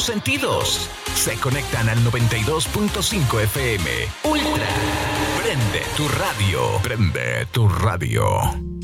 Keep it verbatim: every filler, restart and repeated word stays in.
tus sentidos se conectan al noventa y dos punto cinco F M. Ultra. Prende tu radio. Prende tu radio.